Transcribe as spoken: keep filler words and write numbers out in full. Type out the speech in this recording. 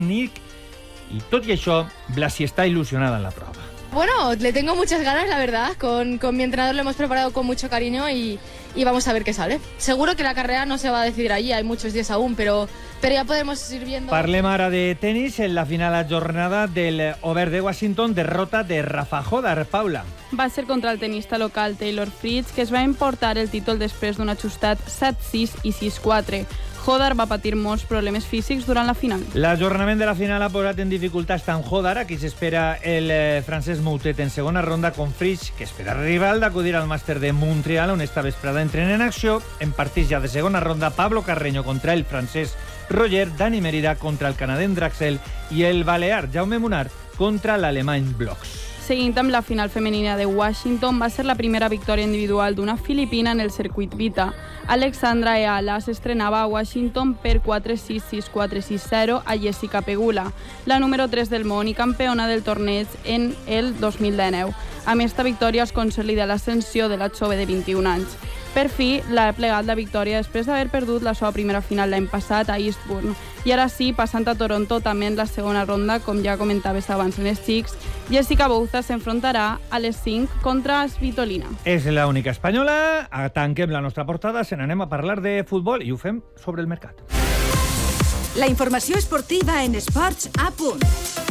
Nick, y tot i això, Blasi està il·lusionada en la prova. Bueno, le tengo muchas ganas, la verdad. Con, con mi entrenador lo hemos preparado con mucho cariño y, y vamos a ver qué sale. Seguro que la carrera no se va a decidir allí, hay muchos días aún, pero, pero ya podemos ir viendo... Parlem ara de tenis. En la final jornada del Obert de Washington, derrota de Rafa Jodar. Paula. Va ser contra el tenista local Taylor Fritz, que es va emportar el títol després d'un ajustat set sis i sis quatre. Jodar va patir molts problemes físics durant la final. L'ajornament de la final ha posat en dificultats tant Jodar, a qui s'espera el eh, francès Moutet en segona ronda, com Fritz, que espera rival d'acudir al màster de Montreal, on esta vesprada entrena en acció. En partits ja de segona ronda, Pablo Carreño contra el francès Roger, Dani Merida contra el canadenc Draxel i el balear Jaume Munar contra l'alemany Blochs. Seguint amb la final femenina de Washington, va ser la primera victòria individual d'una filipina en el circuit Vita. Alexandra Eala s'estrenava a Washington per quatre sis sis quatre sis zero a Jessica Pegula, la número tres del món i campiona del torneig en el dos mil dinou. Amb esta victòria es consolida l'ascensió de la jove de vint-i-un anys. Per fi, l'ha plegat la victòria després d'haver perdut la seva primera final l'any passat a Eastbourne. I ara sí, passant a Toronto, també en la segona ronda, com ja comentaves abans en els xics, Jessica Bouza s'enfrontarà a les cinc contra Svitolina. És l'única espanyola. Tanquem la nostra portada, se n'anem a parlar de futbol i ho fem sobre el mercat. La informació esportiva en Esports a punt.